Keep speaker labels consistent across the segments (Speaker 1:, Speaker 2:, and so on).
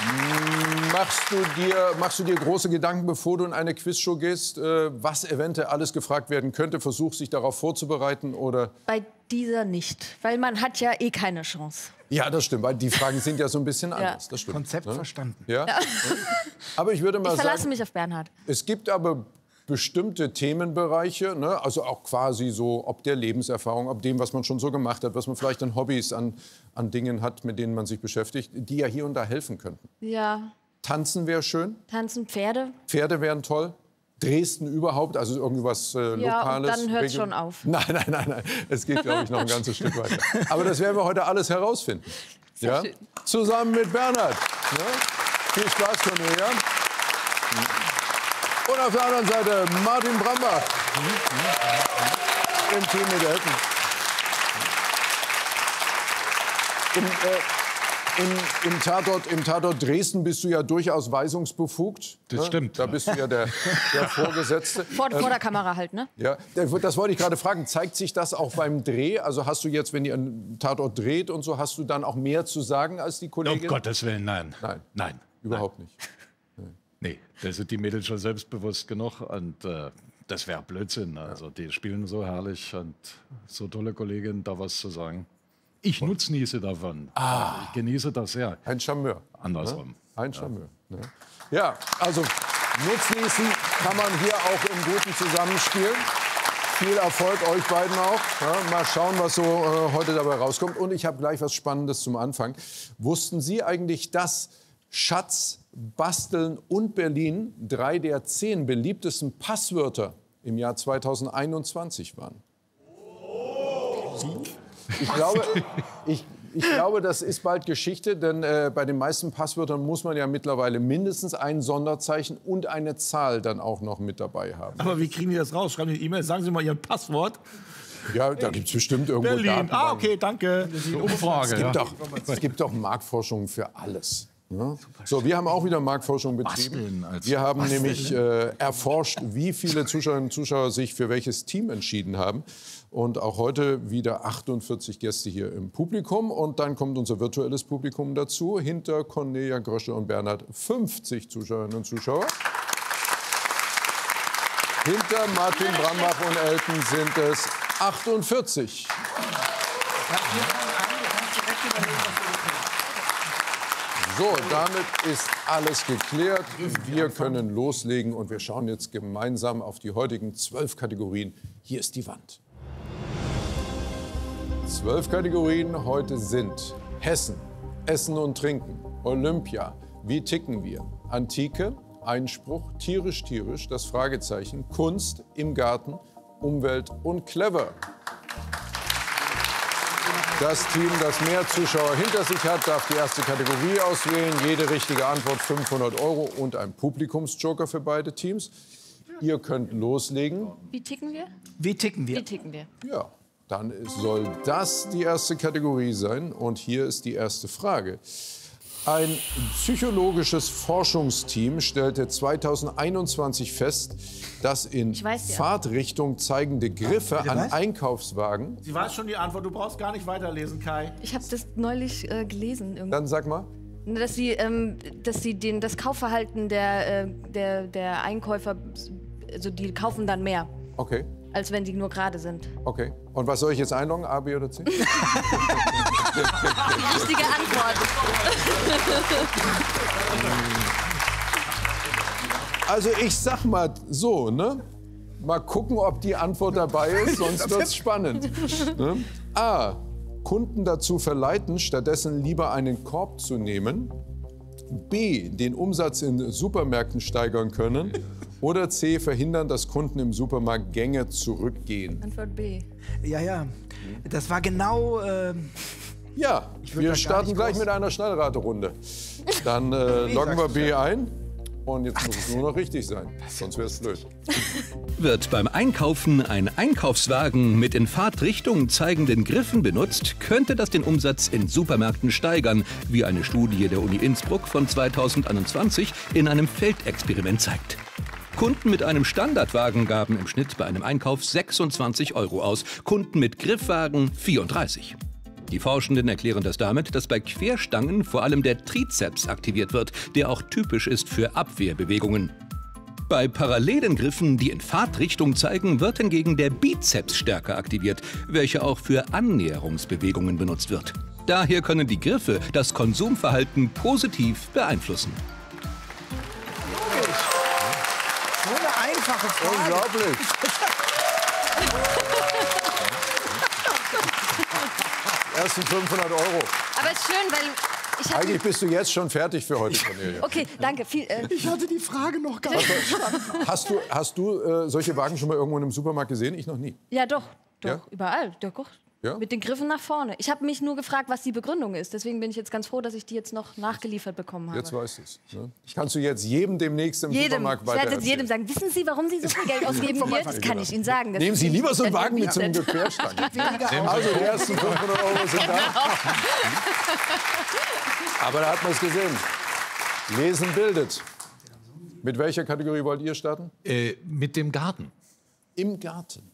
Speaker 1: Machst du dir große Gedanken, bevor du in eine Quizshow gehst, was eventuell alles gefragt werden könnte? Versuchst dich darauf vorzubereiten oder?
Speaker 2: Bei dieser nicht, weil man hat ja eh keine Chance.
Speaker 1: Ja, das stimmt, weil die Fragen sind ja so ein bisschen anders. Das stimmt.
Speaker 3: Konzept verstanden.
Speaker 1: Ja? Aber ich würde mal
Speaker 2: Ich verlasse
Speaker 1: sagen,
Speaker 2: mich auf Bernhard.
Speaker 1: es gibt aber bestimmte Themenbereiche, ne? Also auch quasi so, ob der Lebenserfahrung, ob dem, was man schon so gemacht hat, was man vielleicht an Hobbys, an Dingen hat, mit denen man sich beschäftigt, die ja hier und da helfen könnten.
Speaker 2: Ja.
Speaker 1: Tanzen wäre schön.
Speaker 2: Tanzen, Pferde.
Speaker 1: Pferde wären toll. Dresden überhaupt, also irgendwas Lokales.
Speaker 2: Ja, und dann hört es schon auf.
Speaker 1: Nein. Es geht, glaube ich, noch ein ganzes Stück weiter. Aber das werden wir heute alles herausfinden.
Speaker 2: Sehr schön.
Speaker 1: Zusammen mit Bernhard. Ne? Viel Spaß, Cornelia. Und auf der anderen Seite Martin Brambach. Im Team mit Elton. Im Tatort Dresden bist du ja durchaus weisungsbefugt.
Speaker 4: Das stimmt.
Speaker 1: Da bist du ja der Vorgesetzte.
Speaker 2: Vor der Kamera halt, ne?
Speaker 1: Ja, das wollte ich gerade fragen. Zeigt sich das auch beim Dreh? Also hast du jetzt, wenn ihr einen Tatort dreht und so, hast du dann auch mehr zu sagen als die Kollegin?
Speaker 4: Um Gottes Willen, nein.
Speaker 1: Nein. Überhaupt nicht.
Speaker 4: Nee, da sind die Mädels schon selbstbewusst genug und das wäre Blödsinn. Also die spielen so herrlich und so tolle Kolleginnen, da was zu sagen. Ich nutznieße davon. Ich genieße das sehr.
Speaker 1: Ein Charmeur.
Speaker 4: Andersrum.
Speaker 1: Ne? Ein Charmeur. Ne? Ja, also nutznießen kann man hier auch im guten Zusammenspiel. Viel Erfolg euch beiden auch. Ja, mal schauen, was so heute dabei rauskommt. Und ich habe gleich was Spannendes zum Anfang. Wussten Sie eigentlich, dass Schatz, Basteln und Berlin 3 der 10 beliebtesten Passwörter im Jahr 2021 waren? Ich glaube, das ist bald Geschichte, denn bei den meisten Passwörtern muss man ja mittlerweile mindestens ein Sonderzeichen und eine Zahl dann auch noch mit dabei haben.
Speaker 3: Aber wie kriegen die das raus? Schreiben die eine E-Mail, sagen Sie mal Ihr Passwort.
Speaker 1: Ja, da gibt es bestimmt irgendwo
Speaker 3: Berlin.
Speaker 1: Datenbanken.
Speaker 3: Okay, danke.
Speaker 4: Umfrage.
Speaker 1: Es gibt doch Marktforschung für alles. Ja? So, wir haben auch wieder Marktforschung betrieben. Wir haben nämlich erforscht, wie viele Zuschauerinnen und Zuschauer sich für welches Team entschieden haben. Und auch heute wieder 48 Gäste hier im Publikum. Und dann kommt unser virtuelles Publikum dazu. Hinter Cornelia Grösche und Bernhard 50 Zuschauerinnen und Zuschauer. Hinter Martin Brambach und Elton sind es 48. So, damit ist alles geklärt. Wir können loslegen und wir schauen jetzt gemeinsam auf die heutigen 12 Kategorien. Hier ist die Wand. 12 Kategorien heute sind Hessen, Essen und Trinken, Olympia, wie ticken wir, Antike, Einspruch, tierisch, das Fragezeichen, Kunst, im Garten, Umwelt und clever. Das Team, das mehr Zuschauer hinter sich hat, darf die erste Kategorie auswählen. Jede richtige Antwort 500 € und ein Publikumsjoker für beide Teams. Ihr könnt loslegen.
Speaker 2: Wie ticken wir?
Speaker 3: Wie ticken wir?
Speaker 2: Wie ticken wir?
Speaker 1: Ja, dann soll das die erste Kategorie sein. Und hier ist die erste Frage. Ein psychologisches Forschungsteam stellte 2021 fest, dass in Fahrtrichtung zeigende Griffe an Einkaufswagen...
Speaker 3: Sie weiß schon die Antwort, du brauchst gar nicht weiterlesen, Kai.
Speaker 2: Ich habe das neulich gelesen. Irgendwie.
Speaker 1: Dann sag mal.
Speaker 2: Dass sie das Kaufverhalten der Einkäufer, also die kaufen dann mehr.
Speaker 1: Okay.
Speaker 2: Als wenn sie nur gerade sind.
Speaker 1: Okay. Und was soll ich jetzt einloggen? A, B oder C?
Speaker 2: Die richtige Antwort.
Speaker 1: Also ich sag mal so, ne? Mal gucken, ob die Antwort dabei ist, sonst wird's spannend. Ne? A, Kunden dazu verleiten, stattdessen lieber einen Korb zu nehmen. B, den Umsatz in Supermärkten steigern können. Oder C, verhindern, dass Kunden im Supermarkt Gänge zurückgehen.
Speaker 2: Antwort B.
Speaker 3: Ja. Das war genau...
Speaker 1: Ja, wir starten gleich mit einer Schnellraterunde. Dann loggen wir B ein. Und jetzt muss es nur noch richtig sein, sonst wäre es blöd.
Speaker 5: Wird beim Einkaufen ein Einkaufswagen mit in Fahrtrichtung zeigenden Griffen benutzt, könnte das den Umsatz in Supermärkten steigern, wie eine Studie der Uni Innsbruck von 2021 in einem Feldexperiment zeigt. Kunden mit einem Standardwagen gaben im Schnitt bei einem Einkauf 26 € aus, Kunden mit Griffwagen 34. Die Forschenden erklären das damit, dass bei Querstangen vor allem der Trizeps aktiviert wird, der auch typisch ist für Abwehrbewegungen. Bei parallelen Griffen, die in Fahrtrichtung zeigen, wird hingegen der Bizeps stärker aktiviert, welcher auch für Annäherungsbewegungen benutzt wird. Daher können die Griffe das Konsumverhalten positiv beeinflussen.
Speaker 3: So eine einfache Frage.
Speaker 1: Unglaublich. Ersten 500 €.
Speaker 2: Aber ist schön, weil ich hatte...
Speaker 1: Eigentlich bist du jetzt schon fertig für heute, Cornelia.
Speaker 2: Okay, danke.
Speaker 3: Ich hatte die Frage noch gar nicht verstanden.
Speaker 1: Hast du solche Wagen schon mal irgendwo in einem Supermarkt gesehen? Ich noch nie.
Speaker 2: Ja, doch.
Speaker 1: Ja?
Speaker 2: Überall. Doch.
Speaker 1: Ja?
Speaker 2: Mit den Griffen nach vorne. Ich habe mich nur gefragt, was die Begründung ist. Deswegen bin ich jetzt ganz froh, dass ich die jetzt noch nachgeliefert bekommen habe.
Speaker 1: Jetzt weißt du es. Ne? Kannst du jetzt jedem demnest im Supermarkt
Speaker 2: Ich werde jetzt
Speaker 1: weitererzählen.
Speaker 2: jedem sagen, wissen Sie, warum Sie so viel Geld ausgeben hier? Das kann ich Ihnen sagen. Das
Speaker 1: Nehmen
Speaker 2: ist
Speaker 1: Sie
Speaker 2: nicht-
Speaker 1: lieber so einen
Speaker 2: das
Speaker 1: Wagen mit so einem
Speaker 2: ist-
Speaker 1: Querstangen. Also die ersten 500 € sind da. Aber da hat man es gesehen. Lesen bildet. Mit welcher Kategorie wollt ihr starten?
Speaker 4: Mit dem Garten.
Speaker 1: Im Garten.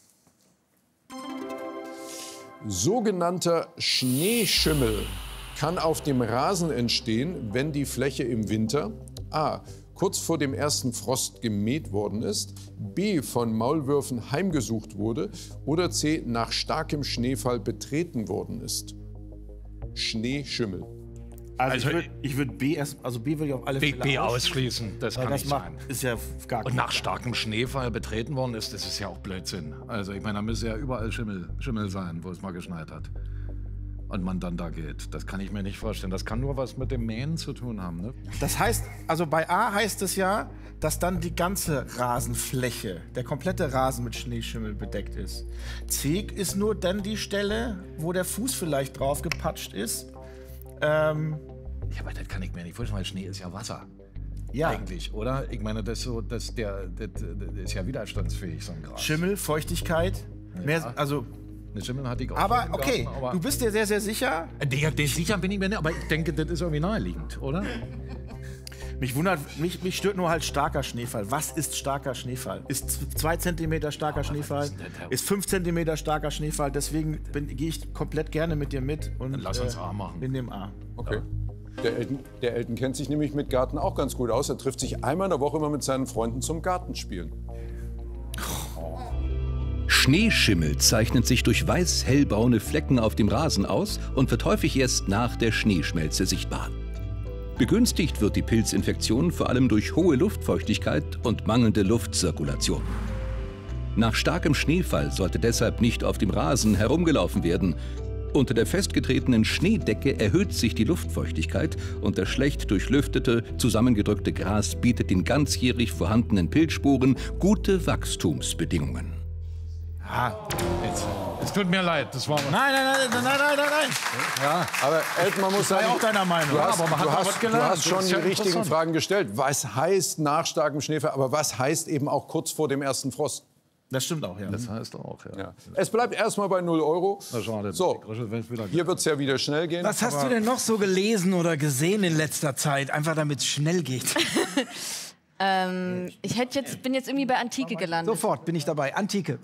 Speaker 1: Sogenannter Schneeschimmel kann auf dem Rasen entstehen, wenn die Fläche im Winter a. kurz vor dem ersten Frost gemäht worden ist, b. von Maulwürfen heimgesucht wurde oder c. nach starkem Schneefall betreten worden ist. Schneeschimmel.
Speaker 3: Also ich würde B erst, also B würde ich auf alle Fälle
Speaker 4: B ausschließen, das
Speaker 3: Weil
Speaker 4: kann
Speaker 3: das
Speaker 4: nicht
Speaker 3: macht,
Speaker 4: sein.
Speaker 3: ist ja gar
Speaker 4: Und nach starkem Schneefall betreten worden ist, das ist ja auch Blödsinn. Also ich meine, da müsste ja überall Schimmel sein, wo es mal geschneit hat. Und man dann da geht. Das kann ich mir nicht vorstellen. Das kann nur was mit dem Mähen zu tun haben. Ne?
Speaker 3: Das heißt, also bei A heißt es ja, dass dann die ganze Rasenfläche, der komplette Rasen mit Schneeschimmel bedeckt ist. C ist nur dann die Stelle, wo der Fuß vielleicht drauf gepatscht ist.
Speaker 4: Ja, aber das kann ich mir nicht vorstellen, weil Schnee ist ja Wasser.
Speaker 3: Ja,
Speaker 4: Eigentlich, oder? Ich meine, das ist ja widerstandsfähig, so ein Gras.
Speaker 3: Schimmel, Feuchtigkeit. Mehr, also,
Speaker 4: Eine Schimmel hatte ich auch
Speaker 3: aber
Speaker 4: schon im
Speaker 3: okay,
Speaker 4: Garten, aber
Speaker 3: du bist dir sehr, sehr sicher.
Speaker 4: Den sicher bin ich mir nicht, aber ich denke, das ist irgendwie naheliegend, oder?
Speaker 3: Mich stört nur halt starker Schneefall. Was ist starker Schneefall? Ist 2 Zentimeter starker Schneefall?
Speaker 4: ist denn der-
Speaker 3: Ist 5 Zentimeter starker Schneefall? Deswegen gehe ich komplett gerne mit dir mit. Und,
Speaker 4: Dann lass uns A machen.
Speaker 3: Wir nehmen A.
Speaker 1: Okay. Der Elton kennt sich nämlich mit Garten auch ganz gut aus. Er trifft sich einmal in der Woche immer mit seinen Freunden zum Gartenspielen.
Speaker 5: Schneeschimmel zeichnet sich durch weiß-hellbraune Flecken auf dem Rasen aus und wird häufig erst nach der Schneeschmelze sichtbar. Begünstigt wird die Pilzinfektion vor allem durch hohe Luftfeuchtigkeit und mangelnde Luftzirkulation. Nach starkem Schneefall sollte deshalb nicht auf dem Rasen herumgelaufen werden. Unter der festgetretenen Schneedecke erhöht sich die Luftfeuchtigkeit und das schlecht durchlüftete, zusammengedrückte Gras bietet den ganzjährig vorhandenen Pilzsporen gute Wachstumsbedingungen.
Speaker 4: Es tut mir leid, das war...
Speaker 3: Nein.
Speaker 1: Aber Elton, man muss
Speaker 3: Sei
Speaker 1: sagen,
Speaker 3: auch deiner Meinung.
Speaker 1: du hast,
Speaker 4: aber man hat
Speaker 1: du
Speaker 4: doch
Speaker 1: hast,
Speaker 4: was
Speaker 1: du
Speaker 4: gelernt.
Speaker 1: hast schon
Speaker 4: Das ist
Speaker 1: die
Speaker 4: ja
Speaker 1: richtigen
Speaker 4: interessant.
Speaker 1: Fragen gestellt. Was heißt nach starkem Schneefall, aber was heißt eben auch kurz vor dem ersten Frost?
Speaker 3: Das stimmt auch, ja.
Speaker 4: Das heißt auch, ja.
Speaker 1: Ja. Es bleibt erstmal bei 0 €.
Speaker 4: Na, schade.
Speaker 1: So,
Speaker 4: Die Größe wird wieder-
Speaker 1: hier wird es ja wieder schnell gehen.
Speaker 3: Was hast du denn noch so gelesen oder gesehen in letzter Zeit? Einfach damit es schnell geht.
Speaker 2: Bin jetzt irgendwie bei Antike gelandet.
Speaker 3: Sofort bin ich dabei. Antike.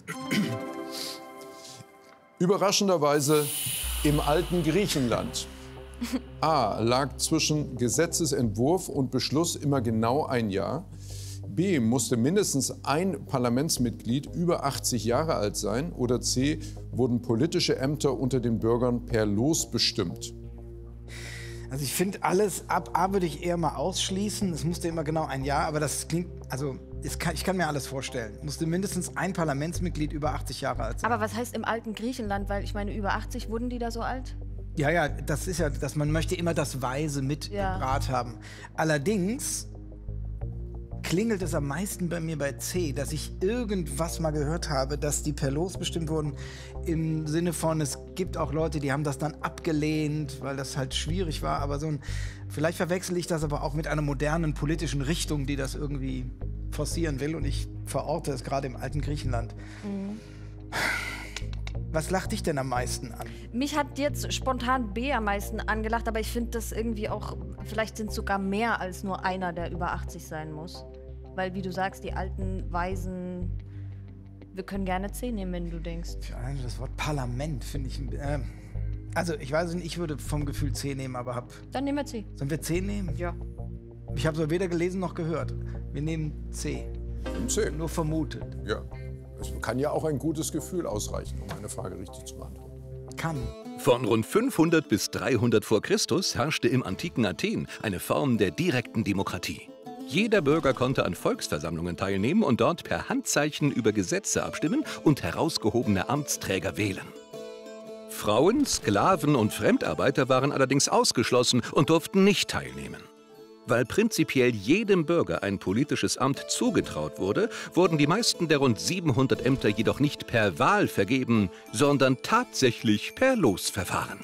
Speaker 1: Überraschenderweise im alten Griechenland. A. Lag zwischen Gesetzesentwurf und Beschluss immer genau ein Jahr. B. Musste mindestens ein Parlamentsmitglied über 80 Jahre alt sein. Oder C. Wurden politische Ämter unter den Bürgern per Los bestimmt.
Speaker 3: Also ich finde alles ab A würde ich eher mal ausschließen. Es musste immer genau ein Jahr, aber das klingt, also ich kann mir alles vorstellen. Musste mindestens ein Parlamentsmitglied über 80 Jahre alt sein.
Speaker 2: Aber was heißt im alten Griechenland? Weil ich meine, über 80 wurden die da so alt?
Speaker 3: Ja, das ist ja, dass man möchte immer das Weise mit
Speaker 2: Ja.
Speaker 3: im Rat haben. Allerdings klingelt es am meisten bei mir bei C, dass ich irgendwas mal gehört habe, dass die per Los bestimmt wurden, im Sinne von, es gibt auch Leute, die haben das dann abgelehnt, weil das halt schwierig war, aber vielleicht verwechsel ich das aber auch mit einer modernen politischen Richtung, die das irgendwie forcieren will und ich verorte es gerade im alten Griechenland. Was lacht dich denn am meisten an?
Speaker 2: Mich hat jetzt spontan B am meisten angelacht, aber ich finde das irgendwie auch, vielleicht sind es sogar mehr als nur einer, der über 80 sein muss. Weil, wie du sagst, die alten Weisen, wir können gerne C nehmen, wenn du denkst.
Speaker 3: Für allein das Wort Parlament finde ich, Also, ich weiß nicht, ich würde vom Gefühl C nehmen, aber
Speaker 2: Dann nehmen wir C.
Speaker 3: Sollen wir C nehmen?
Speaker 2: Ja.
Speaker 3: Ich habe es weder gelesen noch gehört. Wir nehmen C.
Speaker 1: C.
Speaker 3: Nur vermutet.
Speaker 1: Ja. Es kann ja auch ein gutes Gefühl ausreichen, um eine Frage richtig zu beantworten.
Speaker 3: Kann.
Speaker 5: Von rund 500 bis 300 vor Christus herrschte im antiken Athen eine Form der direkten Demokratie. Jeder Bürger konnte an Volksversammlungen teilnehmen und dort per Handzeichen über Gesetze abstimmen und herausgehobene Amtsträger wählen. Frauen, Sklaven und Fremdarbeiter waren allerdings ausgeschlossen und durften nicht teilnehmen. Weil prinzipiell jedem Bürger ein politisches Amt zugetraut wurde, wurden die meisten der rund 700 Ämter jedoch nicht per Wahl vergeben, sondern tatsächlich per Losverfahren.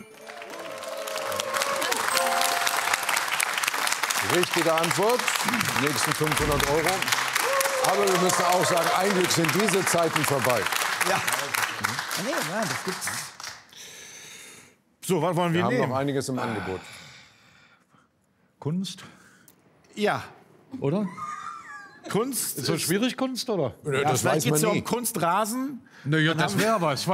Speaker 1: Richtige Antwort. Die nächsten 500 €. Aber wir müssen auch sagen, ein Glück sind diese Zeiten vorbei.
Speaker 3: Ja. Nee, nein, das gibt's.
Speaker 6: So, was wollen
Speaker 1: Wir
Speaker 6: wir
Speaker 1: haben
Speaker 6: nehmen?
Speaker 1: noch einiges im Angebot.
Speaker 4: Kunst,
Speaker 6: Ja,
Speaker 4: oder?
Speaker 6: Kunst.
Speaker 4: Ist so schwierig Kunst, oder?
Speaker 6: Ja,
Speaker 1: Das
Speaker 6: vielleicht
Speaker 1: weiß
Speaker 6: geht es ja
Speaker 1: man
Speaker 6: um
Speaker 1: nie.
Speaker 6: Kunstrasen.
Speaker 4: Naja, das wäre was.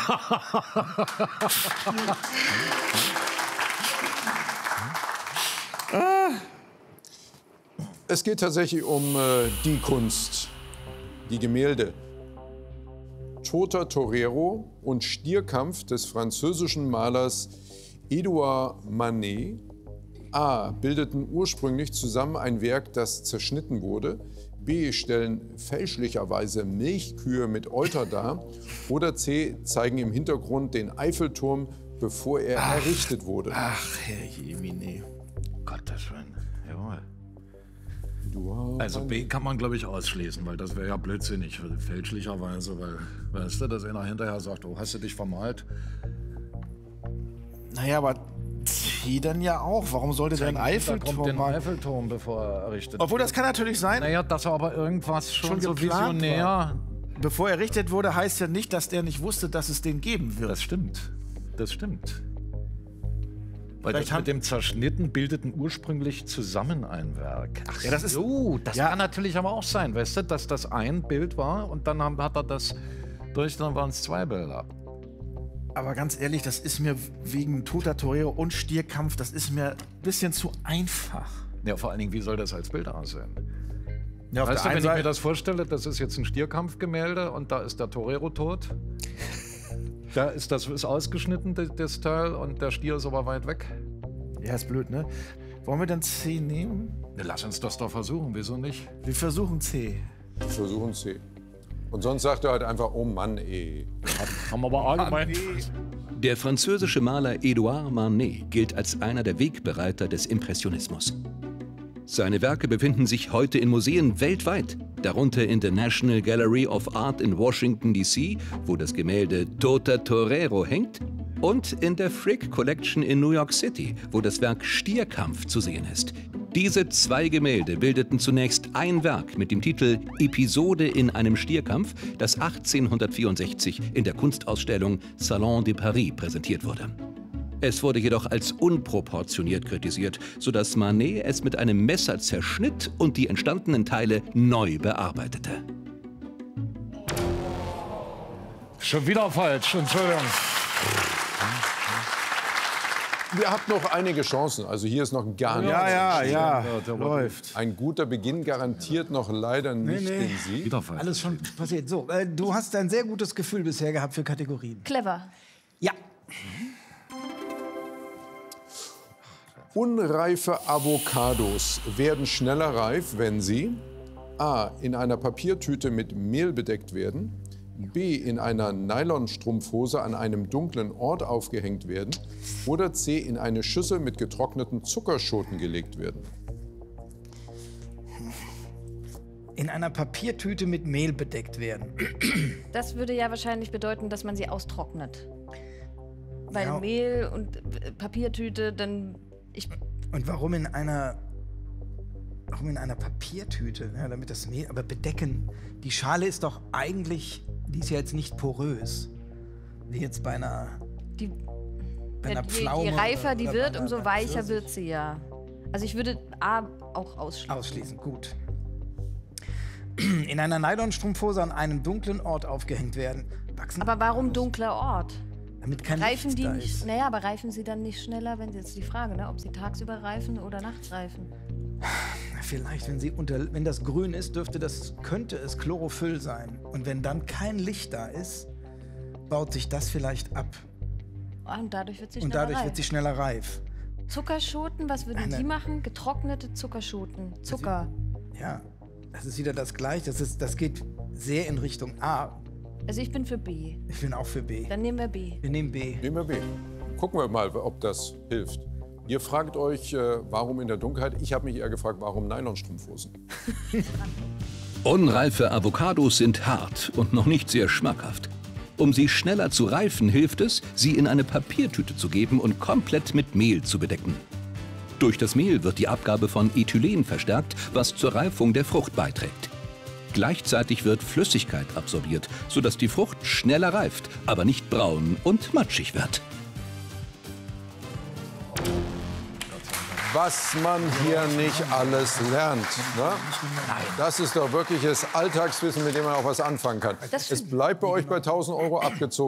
Speaker 1: Es geht tatsächlich um die Kunst, die Gemälde. Toter Torero und Stierkampf des französischen Malers Edouard Manet A. bildeten ursprünglich zusammen ein Werk, das zerschnitten wurde. B. stellen fälschlicherweise Milchkühe mit Euter dar. Oder C. zeigen im Hintergrund den Eiffelturm, bevor er errichtet wurde.
Speaker 6: Ach, Herr Jemine.
Speaker 4: Gottes Willen. Jawohl.
Speaker 1: Edouard
Speaker 4: Also B kann man, glaube ich, ausschließen, weil das wäre ja blödsinnig, fälschlicherweise, weil, weißt du, dass einer hinterher sagt, oh, hast du dich vermalt?
Speaker 6: Naja, aber C dann ja auch. Warum sollte der einen Eiffelturm
Speaker 4: den
Speaker 6: machen?
Speaker 4: Eiffelturm, bevor er errichtet
Speaker 6: Obwohl, das kann natürlich sein.
Speaker 4: Naja, dass er aber irgendwas schon so
Speaker 6: geplant
Speaker 4: visionär...
Speaker 6: war. Bevor er errichtet wurde, heißt ja nicht, dass der nicht wusste, dass es den geben wird.
Speaker 4: Das stimmt. Das stimmt. Weil
Speaker 6: Vielleicht
Speaker 4: das
Speaker 6: haben-
Speaker 4: mit dem Zerschnitten bildeten ursprünglich zusammen ein Werk. Ach
Speaker 6: Ja, das ist-
Speaker 4: so, das
Speaker 6: Ja.
Speaker 4: kann natürlich aber auch sein, weißt du, dass das ein Bild war und dann hat er das durch, dann waren es 2 Bilder.
Speaker 6: Aber ganz ehrlich, das ist mir wegen Toter Torero und Stierkampf, das ist mir ein bisschen zu einfach.
Speaker 4: Ja, vor allen Dingen, wie soll das als Bild aussehen?
Speaker 6: Ja, auf
Speaker 4: Weißt du,
Speaker 6: der
Speaker 4: wenn
Speaker 6: einen
Speaker 4: ich mir
Speaker 6: Seite,
Speaker 4: das vorstelle, das ist jetzt ein Stierkampfgemälde und da ist der Torero tot. Da ist das ist ausgeschnitten, das Teil, und der Stier ist aber weit weg.
Speaker 6: ja, ist blöd, ne? Wollen wir dann C nehmen?
Speaker 4: Na, lass uns das doch versuchen, wieso nicht?
Speaker 6: Wir versuchen C.
Speaker 1: Wir versuchen C. Und sonst sagt er halt einfach, oh Mann, ey.
Speaker 4: Haben wir aber allgemein.
Speaker 5: Der französische Maler Edouard Manet gilt als einer der Wegbereiter des Impressionismus. Seine Werke befinden sich heute in Museen weltweit, darunter in der National Gallery of Art in Washington, D.C., wo das Gemälde Toter Torero hängt, und in der Frick Collection in New York City, wo das Werk Stierkampf zu sehen ist. Diese 2 Gemälde bildeten zunächst ein Werk mit dem Titel Episode in einem Stierkampf, das 1864 in der Kunstausstellung Salon de Paris präsentiert wurde. Es wurde jedoch als unproportioniert kritisiert, sodass Manet es mit einem Messer zerschnitt und die entstandenen Teile neu bearbeitete.
Speaker 4: Schon wieder falsch, Entschuldigung.
Speaker 1: Ihr habt noch einige Chancen. Also hier ist noch gar nichts.
Speaker 6: Ja,
Speaker 4: der
Speaker 6: läuft.
Speaker 1: Ein guter Beginn garantiert noch leider nicht den Sieg.
Speaker 4: Wieder falsch.
Speaker 3: Alles schon passiert. So, du hast ein sehr gutes Gefühl bisher gehabt für Kategorien.
Speaker 2: Clever.
Speaker 3: Ja.
Speaker 1: Unreife Avocados werden schneller reif, wenn sie A. in einer Papiertüte mit Mehl bedeckt werden, B. in einer Nylonstrumpfhose an einem dunklen Ort aufgehängt werden oder C. in eine Schüssel mit getrockneten Zuckerschoten gelegt werden.
Speaker 3: In einer Papiertüte mit Mehl bedeckt werden.
Speaker 2: Das würde ja wahrscheinlich bedeuten, dass man sie austrocknet. Weil
Speaker 3: Ja.
Speaker 2: Mehl und Papiertüte, dann...
Speaker 3: Und warum in einer Papiertüte? Ja, damit das Mehl, aber bedecken. Die Schale ist doch eigentlich, die ist ja jetzt nicht porös. Wie jetzt bei einer
Speaker 2: Die,
Speaker 3: bei einer
Speaker 2: je
Speaker 3: Pflaume
Speaker 2: reifer
Speaker 3: oder-
Speaker 2: die
Speaker 3: oder
Speaker 2: wird,
Speaker 3: bei
Speaker 2: umso
Speaker 3: einer
Speaker 2: weicher
Speaker 3: Pfirsich.
Speaker 2: wird sie ja. Also ich würde A auch ausschließen.
Speaker 3: Ausschließen, gut. In einer Nylonstrumpfhose an einem dunklen Ort aufgehängt werden. Wachsen.
Speaker 2: Aber warum dunkler Ort?
Speaker 3: damit kein
Speaker 2: Reifen
Speaker 3: Licht
Speaker 2: die
Speaker 3: da
Speaker 2: nicht,
Speaker 3: ist.
Speaker 2: naja, aber reifen sie dann nicht schneller, wenn jetzt die Frage, ne, ob sie tagsüber reifen oder nachts reifen?
Speaker 3: Vielleicht, wenn das grün ist, könnte es Chlorophyll sein. Und wenn dann kein Licht da ist, baut sich das vielleicht ab.
Speaker 2: Und dadurch wird sie
Speaker 3: Und
Speaker 2: schneller
Speaker 3: dadurch
Speaker 2: reif.
Speaker 3: wird sie schneller reif.
Speaker 2: Zuckerschoten, was würden die machen? Getrocknete Zuckerschoten. Zucker.
Speaker 3: Ja, das ist wieder das Gleiche. Das geht sehr in Richtung A.
Speaker 2: Also ich bin für B.
Speaker 3: Ich bin auch für B.
Speaker 2: Dann nehmen wir B.
Speaker 3: Wir nehmen B.
Speaker 1: Nehmen wir B. Gucken wir mal, ob das hilft. Ihr fragt euch, warum in der Dunkelheit? Ich habe mich eher gefragt, warum Nylonstrumpfhosen?
Speaker 5: Unreife Avocados sind hart und noch nicht sehr schmackhaft. Um sie schneller zu reifen, hilft es, sie in eine Papiertüte zu geben und komplett mit Mehl zu bedecken. Durch das Mehl wird die Abgabe von Ethylen verstärkt, was zur Reifung der Frucht beiträgt. Gleichzeitig wird Flüssigkeit absorbiert, sodass die Frucht schneller reift, aber nicht braun und matschig wird.
Speaker 1: Was man hier nicht alles lernt. Ne? Das ist doch wirkliches Alltagswissen, mit dem man auch was anfangen kann. Es bleibt bei euch bei 1.000 € abgezogen.